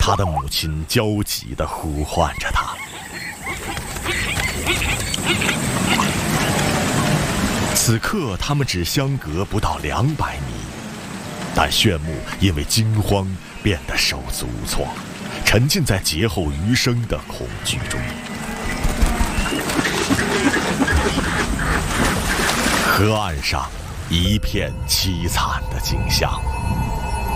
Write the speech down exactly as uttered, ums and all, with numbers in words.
他的母亲焦急地呼唤着他。此刻他们只相隔不到两百米，但炫目因为惊慌变得手足无措，沉浸在劫后余生的恐惧中。河岸上一片凄惨的景象。